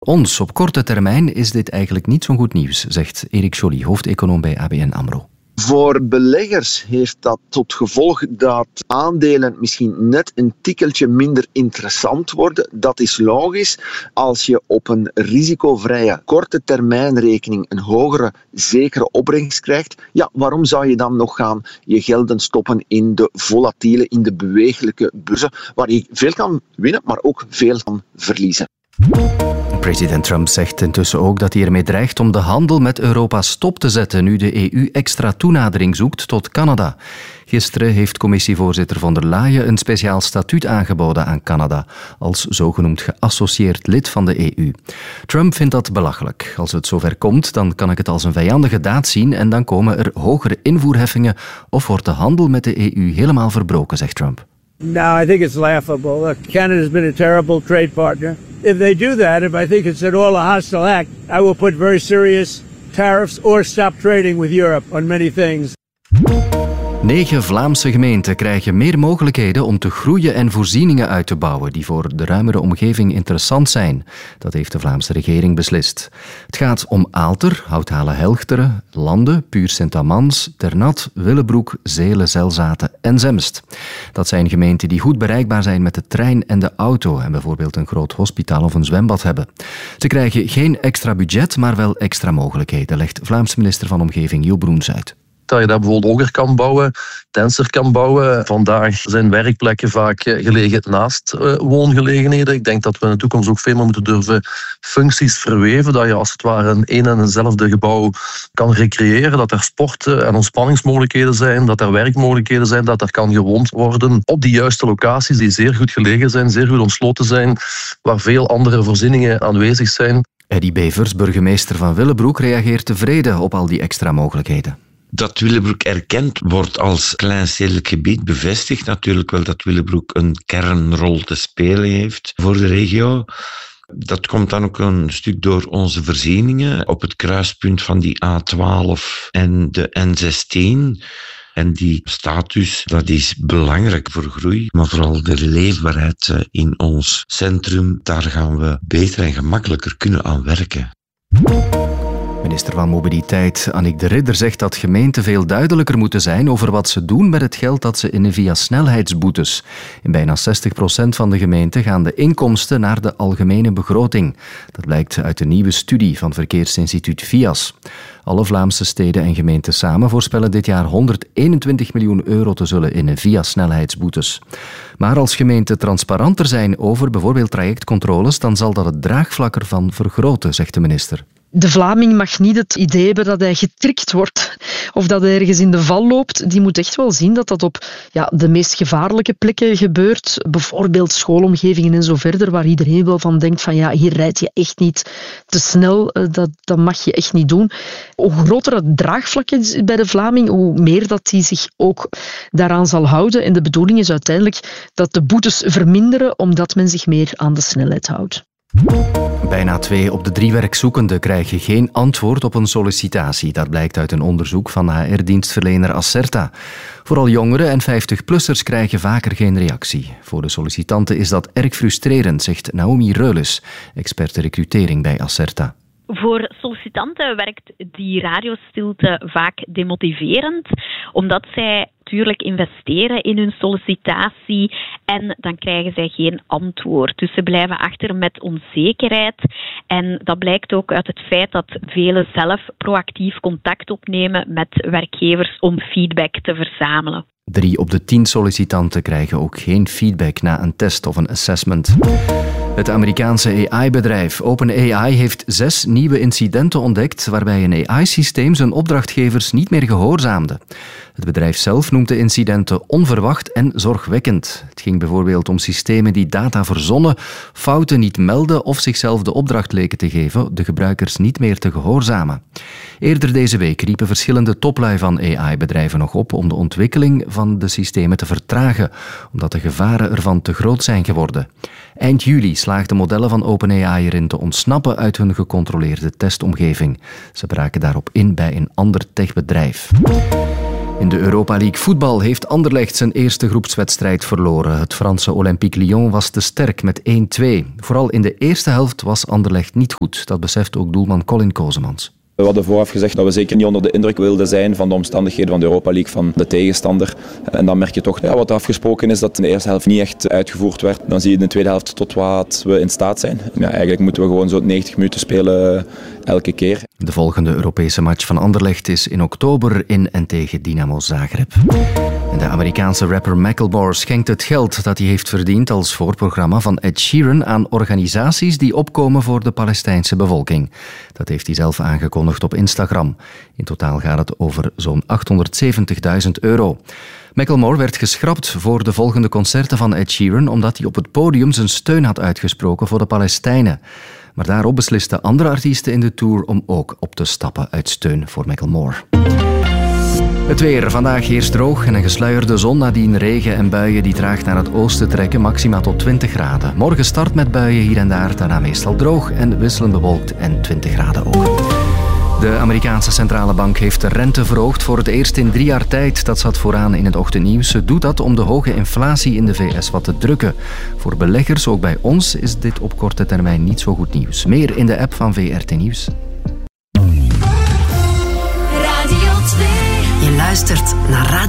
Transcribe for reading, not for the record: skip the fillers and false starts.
Ons op korte termijn is dit eigenlijk niet zo'n goed nieuws, zegt Erik Joly, hoofdeconoom bij ABN AMRO. Voor beleggers heeft dat tot gevolg dat aandelen misschien net een tikkeltje minder interessant worden. Dat is logisch. Als je op een risicovrije korte termijnrekening een hogere zekere opbrengst krijgt, ja, waarom zou je dan nog gaan je gelden stoppen in de volatiele, in de bewegelijke beurzen, waar je veel kan winnen, maar ook veel kan verliezen. President Trump zegt intussen ook dat hij ermee dreigt om de handel met Europa stop te zetten nu de EU extra toenadering zoekt tot Canada. Gisteren heeft commissievoorzitter von der Leyen een speciaal statuut aangeboden aan Canada als zogenoemd geassocieerd lid van de EU. Trump vindt dat belachelijk. Als het zover komt, dan kan ik het als een vijandige daad zien en dan komen er hogere invoerheffingen of wordt de handel met de EU helemaal verbroken, zegt Trump. No, I think it's laughable. Look, Canada's been a terrible trade partner. If they do that, if I think it's at all a hostile act, I will put very serious tariffs or stop trading with Europe on many things. 9 Vlaamse gemeenten krijgen meer mogelijkheden om te groeien en voorzieningen uit te bouwen die voor de ruimere omgeving interessant zijn. Dat heeft de Vlaamse regering beslist. Het gaat om Aalter, Houthalen-Helchteren, Lande, Puur-Sint-Amans, Ternat, Willebroek, Zelen, Zelzaten en Zemst. Dat zijn gemeenten die goed bereikbaar zijn met de trein en de auto en bijvoorbeeld een groot hospitaal of een zwembad hebben. Ze krijgen geen extra budget, maar wel extra mogelijkheden, legt Vlaams minister van Omgeving Jo Broens uit. Dat je daar bijvoorbeeld hoger kan bouwen, denser kan bouwen. Vandaag zijn werkplekken vaak gelegen naast woongelegenheden. Ik denk dat we in de toekomst ook veel meer moeten durven functies verweven. Dat je als het ware een en eenzelfde gebouw kan recreëren. Dat er sport- en ontspanningsmogelijkheden zijn. Dat er werkmogelijkheden zijn. Dat er kan gewoond worden op die juiste locaties die zeer goed gelegen zijn, zeer goed ontsloten zijn. Waar veel andere voorzieningen aanwezig zijn. Eddy Bevers, burgemeester van Willebroek, reageert tevreden op al die extra mogelijkheden. Dat Willebroek erkend wordt als kleinstedelijk gebied bevestigt natuurlijk wel dat Willebroek een kernrol te spelen heeft voor de regio. Dat komt dan ook een stuk door onze voorzieningen op het kruispunt van die A12 en de N16. En die status, dat is belangrijk voor groei, maar vooral de leefbaarheid in ons centrum, daar gaan we beter en gemakkelijker kunnen aan werken. Minister van Mobiliteit Annick de Ridder zegt dat gemeenten veel duidelijker moeten zijn over wat ze doen met het geld dat ze innen via snelheidsboetes. In bijna 60% van de gemeenten gaan de inkomsten naar de algemene begroting. Dat blijkt uit een nieuwe studie van verkeersinstituut VIAS. Alle Vlaamse steden en gemeenten samen voorspellen dit jaar 121 miljoen euro te zullen innen via snelheidsboetes. Maar als gemeenten transparanter zijn over bijvoorbeeld trajectcontroles, dan zal dat het draagvlak ervan vergroten, zegt de minister. De Vlaming mag niet het idee hebben dat hij getrikt wordt of dat hij ergens in de val loopt. Die moet echt wel zien dat dat op de meest gevaarlijke plekken gebeurt. Bijvoorbeeld schoolomgevingen en zo verder, waar iedereen wel van denkt van hier rijd je echt niet te snel. Dat mag je echt niet doen. Hoe groter het draagvlak is bij de Vlaming, hoe meer dat hij zich ook daaraan zal houden. En de bedoeling is uiteindelijk dat de boetes verminderen, omdat men zich meer aan de snelheid houdt. Bijna 2 op de 3 werkzoekenden krijgen geen antwoord op een sollicitatie. Dat blijkt uit een onderzoek van HR-dienstverlener Acerta. Vooral jongeren en 50-plussers krijgen vaker geen reactie. Voor de sollicitanten is dat erg frustrerend, zegt Naomi Reules, experte recrutering bij Acerta. Voor sollicitanten werkt die radiostilte vaak demotiverend, omdat zij natuurlijk investeren in hun sollicitatie en dan krijgen zij geen antwoord. Dus ze blijven achter met onzekerheid en dat blijkt ook uit het feit dat velen zelf proactief contact opnemen met werkgevers om feedback te verzamelen. 3 op de 10 sollicitanten krijgen ook geen feedback na een test of een assessment. Het Amerikaanse AI-bedrijf OpenAI heeft 6 nieuwe incidenten ontdekt waarbij een AI-systeem zijn opdrachtgevers niet meer gehoorzaamde. Het bedrijf zelf noemt de incidenten onverwacht en zorgwekkend. Het ging bijvoorbeeld om systemen die data verzonnen, fouten niet melden of zichzelf de opdracht leken te geven de gebruikers niet meer te gehoorzamen. Eerder deze week riepen verschillende toplui van AI-bedrijven nog op om de ontwikkeling van de systemen te vertragen, omdat de gevaren ervan te groot zijn geworden. Eind juli slaagden modellen van OpenAI erin te ontsnappen uit hun gecontroleerde testomgeving. Ze braken daarop in bij een ander techbedrijf. In de Europa League voetbal heeft Anderlecht zijn eerste groepswedstrijd verloren. Het Franse Olympique Lyon was te sterk met 1-2. Vooral in de eerste helft was Anderlecht niet goed. Dat beseft ook doelman Colin Kozemans. We hadden vooraf gezegd dat we zeker niet onder de indruk wilden zijn van de omstandigheden van de Europa League, van de tegenstander. En dan merk je toch wat er afgesproken is, dat in de eerste helft niet echt uitgevoerd werd. Dan zie je in de tweede helft tot wat we in staat zijn. Ja, eigenlijk moeten we gewoon zo 90 minuten spelen elke keer. De volgende Europese match van Anderlecht is in oktober in en tegen Dynamo Zagreb. En de Amerikaanse rapper Macklemore schenkt het geld dat hij heeft verdiend als voorprogramma van Ed Sheeran aan organisaties die opkomen voor de Palestijnse bevolking. Dat heeft hij zelf aangekondigd op Instagram. In totaal gaat het over zo'n €870.000. Macklemore werd geschrapt voor de volgende concerten van Ed Sheeran omdat hij op het podium zijn steun had uitgesproken voor de Palestijnen. Maar daarop beslisten andere artiesten in de tour om ook op te stappen uit steun voor Macklemore. Het weer. Vandaag eerst droog en een gesluierde zon, nadien regen en buien die traag naar het oosten trekken, maxima tot 20 graden. Morgen start met buien hier en daar, daarna meestal droog en wisselend bewolkt en 20 graden ook. De Amerikaanse centrale bank heeft de rente verhoogd voor het eerst in 3 jaar tijd. Dat zat vooraan in het ochtendnieuws. Ze doet dat om de hoge inflatie in de VS wat te drukken. Voor beleggers, ook bij ons, is dit op korte termijn niet zo goed nieuws. Meer in de app van VRT Nieuws. Radio 2. Je luistert naar Radio